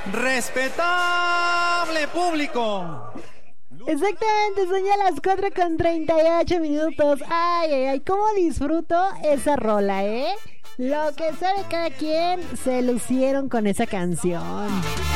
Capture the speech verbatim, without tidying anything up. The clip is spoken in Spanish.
Respetable público. Exactamente, son ya las cuatro con treinta y ocho minutos. Ay, ay, ay, cómo disfruto esa rola, ¿eh? Lo que sabe cada quien, se lucieron con esa canción.